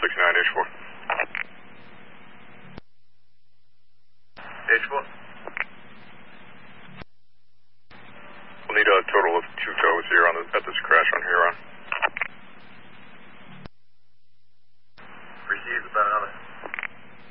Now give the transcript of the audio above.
H4. H4. We'll need a total of 2 tows here at this crash on Huron.